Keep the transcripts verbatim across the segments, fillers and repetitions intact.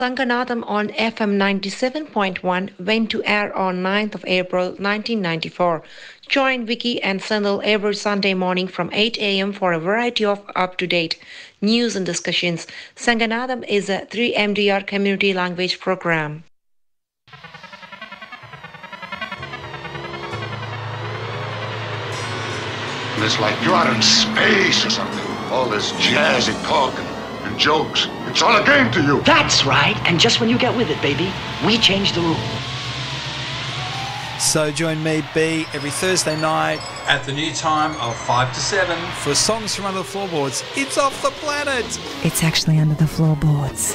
Sankanadam on F M ninety-seven point one went to air on ninth of April nineteen ninety-four. Join Vicky and Sandal every Sunday morning from eight a m for a variety of up-to-date news and discussions. Sankanadam is a three M D R community language program. It's like you're out in space or something. All this jazzy talk and, and jokes. It's all a game to you. That's right. And just when you get with it, baby, we change the rules. So join me, B, every Thursday night at the new time of five to seven for Songs from Under the Floorboards. It's off the planet. It's actually under the floorboards.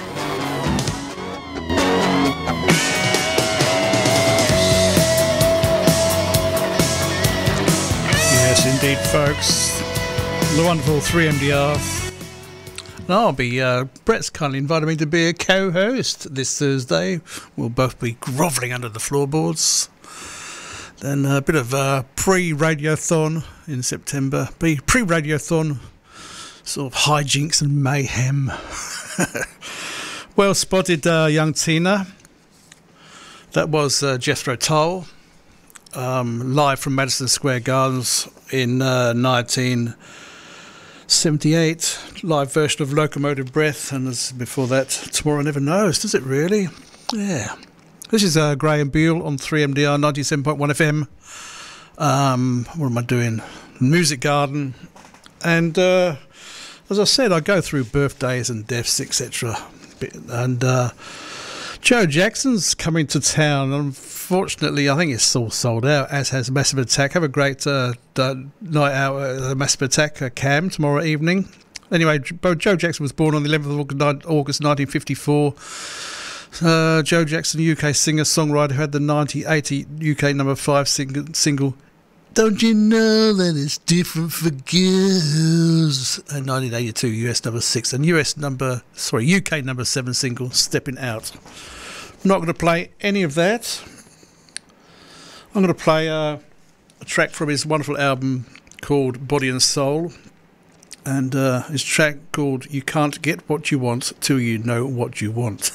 Yes, indeed, folks. The wonderful three M D R. And I'll be, uh, Brett's kindly invited me to be a co-host this Thursday. We'll both be grovelling under the floorboards. Then a bit of uh, pre-radiothon in September. Be pre-radiothon, sort of hijinks and mayhem. Well spotted, uh, young Tina. That was uh, Jethro Tull. Um, live from Madison Square Gardens in uh, nineteen seventy-eight, live version of Locomotive Breath, and as before that, Tomorrow Never Knows, does it really? Yeah. This is uh, Graham Beale on three M D R ninety-seven point one F M. Um, what am I doing? Music Garden. And uh, as I said, I go through birthdays and deaths, et cetera. And uh, Joe Jackson's coming to town. Unfortunately, I think it's all sold out, as has Massive Attack. Have a great uh, night out at the Massive Attack uh, Cam tomorrow evening. Anyway, Joe Jackson was born on the eleventh of August nineteen fifty-four. Uh, Joe Jackson, U K singer, songwriter, who had the nineteen eighty U K number five sing- single, Don't You Know That It's Different for Girls, and nineteen eighty-two U S number six, and U S number, sorry, U K number seven single, Stepping Out. I'm not going to play any of that. I'm going to play uh, a track from his wonderful album called Body and Soul, and uh, his track called You Can't Get What You Want Till You Know What You Want.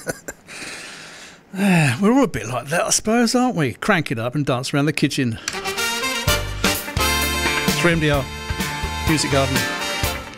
We're all a bit like that, I suppose, aren't we? Crank it up and dance around the kitchen. three M D R, Music Garden.